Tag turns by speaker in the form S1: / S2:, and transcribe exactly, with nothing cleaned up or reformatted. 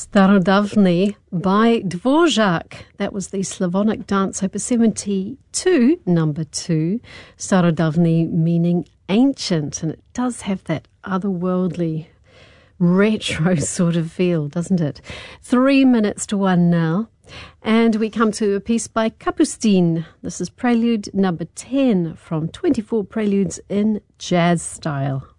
S1: Starodavni by Dvorak. That was the Slavonic dance, opus seventy-two, number two. Starodavni meaning ancient, and it does have that otherworldly, retro sort of feel, doesn't it? Three minutes to one now. And we come to a piece by Kapustin. This is Prelude number ten from twenty-four Preludes in Jazz Style.